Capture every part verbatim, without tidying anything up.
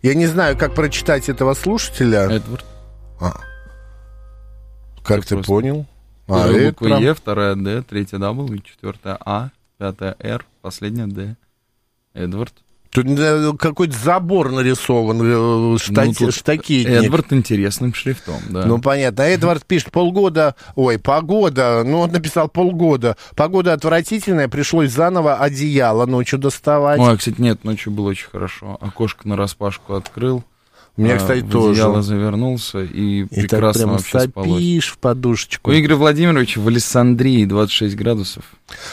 Я не знаю, как прочитать этого слушателя. Эдвард. А. Как Это ты просто... понял? А, Первая буква прям... Е, вторая Д, третья W, четвертая А, пятая Р, последняя Д. Эдвард. Тут какой-то забор нарисован, штати... ну, штакетник. Эдвард интересным шрифтом, да. Ну, понятно. А Эдвард пишет полгода, ой, погода, ну, он написал полгода. Погода отвратительная, пришлось заново одеяло ночью доставать. Ой, кстати, нет, ночью было очень хорошо. Окошко нараспашку открыл. У меня, кстати, в тоже. одеяло завернулся и, и так прекрасно прям вообще спалось. спишь в подушечку. У Игоря Владимировича в Александрии двадцать шесть градусов.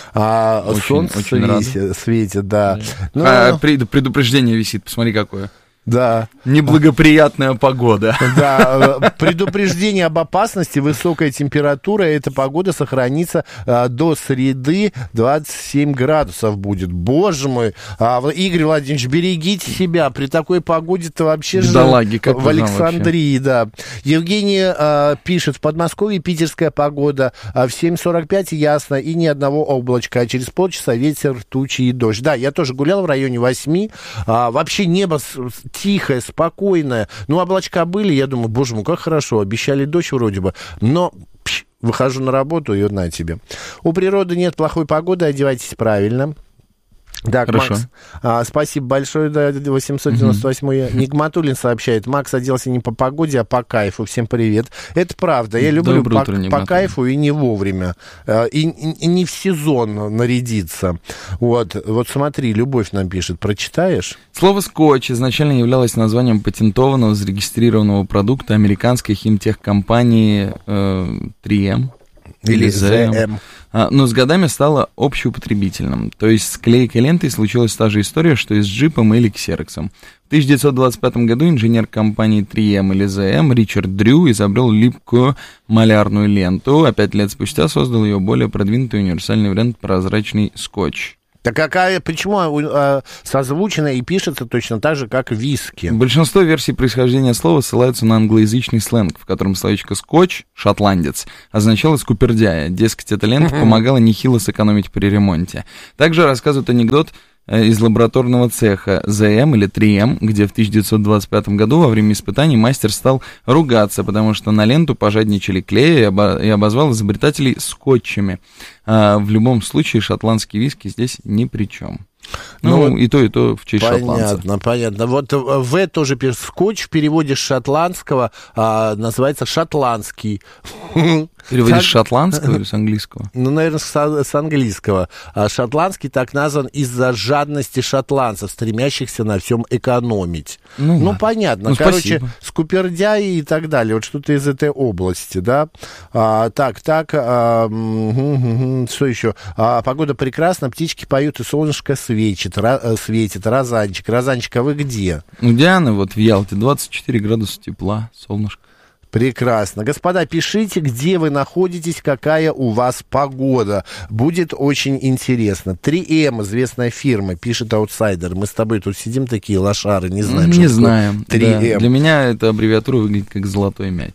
А очень, солнце очень светит, светит, да. да. Ну, а, предупреждение висит, посмотри какое. Да. Неблагоприятная погода. Да, предупреждение об опасности, высокая температура, эта погода сохранится а, до среды, двадцать семь градусов будет. Боже мой, а, Игорь Владимирович, берегите себя, при такой погоде-то вообще же в Александрии, да. Евгений а, пишет, в Подмосковье питерская погода, а, в семь сорок пять ясно и ни одного облачка, а через полчаса ветер, тучи и дождь. Да, я тоже гулял в районе восьми, а, вообще небо тихое, спокойное. Ну, облачка были, я думаю, боже мой, как хорошо. Обещали дождь вроде бы, но пш, выхожу на работу, и на тебе. У природы нет плохой погоды, одевайтесь правильно. Так, хорошо. Макс, а, спасибо большое, да, восемьсот девяносто восьмой. Uh-huh. Нигматуллин сообщает, Макс оделся не по погоде, а по кайфу. Всем привет. Это правда, я люблю по, утро, по кайфу и не вовремя. И, и, и не в сезон нарядиться. Вот, вот смотри, Любовь нам пишет, прочитаешь? Слово «скотч» изначально являлось названием патентованного, зарегистрированного продукта американской химтехкомпании э, три эм. Или зэ эм. А, но с годами стало общеупотребительным. То есть с клейкой лентой случилась та же история, что и с джипом или ксероксом. В тысяча девятьсот двадцать пятом году инженер компании три эм или зэ эм Ричард Дрю изобрел липкую малярную ленту, а пять лет спустя создал ее более продвинутый универсальный вариант прозрачный скотч. Так какая, почему э, созвучено и пишется точно так же, как виски? Большинство версий происхождения слова ссылаются на англоязычный сленг, в котором словечко «скотч», шотландец, означало скупердяя. Дескать, эта лента помогала нехило сэкономить при ремонте. Также рассказывают анекдот из лабораторного цеха зэ эм или три эм, где в тысяча девятьсот двадцать пятом году во время испытаний мастер стал ругаться, потому что на ленту пожадничали клея и, обо- и обозвал изобретателей скотчами. А в любом случае шотландские виски здесь ни при чем. Ну, ну и то, и то в честь понятно, шотландцев. Понятно, понятно. Вот В тоже пишет, скотч в переводе с шотландского а, называется шотландский. Переводишь с шотландского или с английского? Ну, наверное, с, с английского. А шотландский так назван из-за жадности шотландцев, стремящихся на всем экономить. Ну, ну понятно. Ну, короче, спасибо. скупердяи и так далее. Вот что-то из этой области, да. А, так, так, а, м-м-м, что еще? А, погода прекрасна, птички поют, и солнышко светит, ра, светит. Розанчик. Розанчик, а вы где? Ну, Диана, вот в Ялте двадцать четыре градуса тепла, солнышко. Прекрасно. Господа, пишите, где вы находитесь, какая у вас погода. Будет очень интересно. три эм, известная фирма, пишет аутсайдер. Мы с тобой тут сидим такие лошары, не знаем, не что знаем. три эм. Да. Для меня эта аббревиатура выглядит как золотой мяч.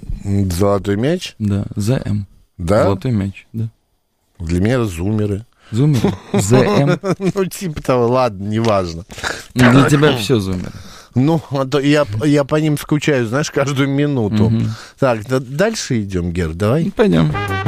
Золотой мяч? Да, зэ эм. Да? Золотой мяч, да. Для меня зумеры. Зумеры? зэ эм? Ну, типа того, ладно, неважно. Ну, для тебя все зумеры. Ну, а то я, я по ним скучаю, знаешь, каждую минуту. Угу. Так, да, дальше идем, Гер, давай. Пойдем.